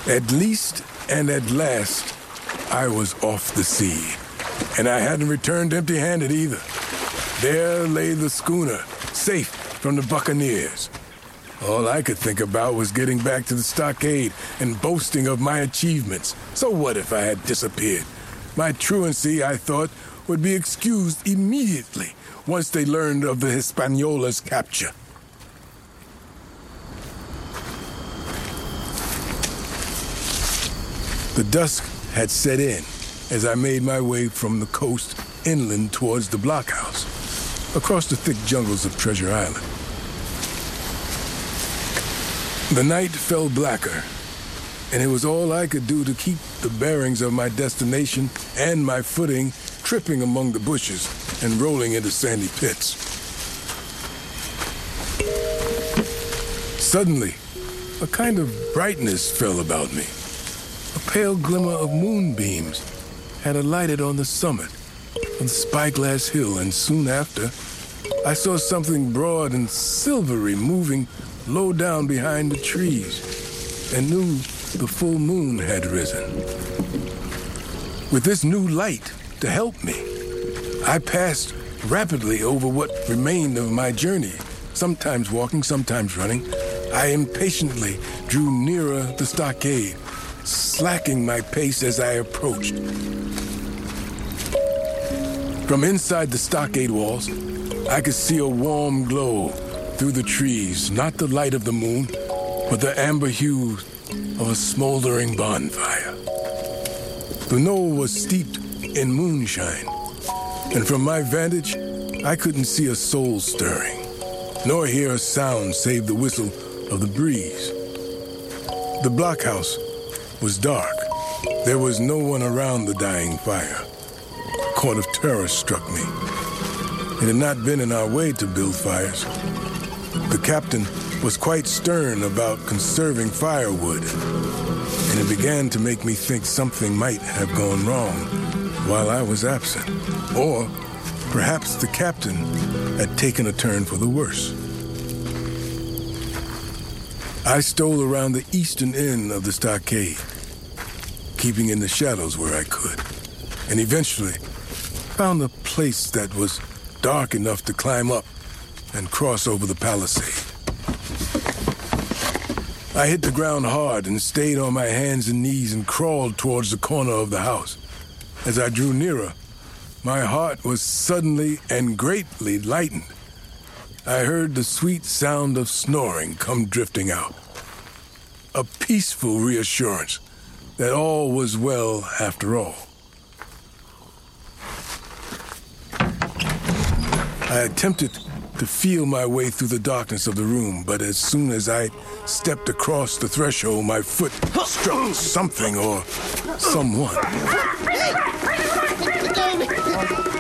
At least and at last, I was off the sea. And I hadn't returned empty-handed either. There lay the schooner, safe from the buccaneers. All I could think about was getting back to the stockade and boasting of my achievements. So what if I had disappeared? My truancy, I thought, would be excused immediately once they learned of the Hispaniola's capture. The dusk had set in as I made my way from the coast inland towards the blockhouse, across the thick jungles of Treasure Island. The night fell blacker, and it was all I could do to keep the bearings of my destination and my footing tripping among the bushes and rolling into sandy pits. Suddenly, a kind of brightness fell about me. A pale glimmer of moonbeams had alighted on the summit of the Spyglass Hill, and soon after, I saw something broad and silvery moving low down behind the trees, and knew the full moon had risen. With this new light to help me, I passed rapidly over what remained of my journey, sometimes walking, sometimes running. I impatiently drew nearer the stockade, slacking my pace as I approached. From inside the stockade walls, I could see a warm glow through the trees, not the light of the moon, but the amber hue of a smoldering bonfire. The knoll was steeped in moonshine, and from my vantage, I couldn't see a soul stirring, nor hear a sound save the whistle of the breeze. The blockhouse was dark. There was no one around the dying fire. A chord of terror struck me. It had not been in our way to build fires. The captain was quite stern about conserving firewood, and it began to make me think something might have gone wrong while I was absent. Or perhaps the captain had taken a turn for the worse. I stole around the eastern end of the stockade, keeping in the shadows where I could, and eventually found a place that was dark enough to climb up and cross over the palisade. I hit the ground hard and stayed on my hands and knees and crawled towards the corner of the house. As I drew nearer, my heart was suddenly and greatly lightened. I heard the sweet sound of snoring come drifting out. A peaceful reassurance that all was well after all. I attempted to feel my way through the darkness of the room, but as soon as I stepped across the threshold, my foot struck something or someone.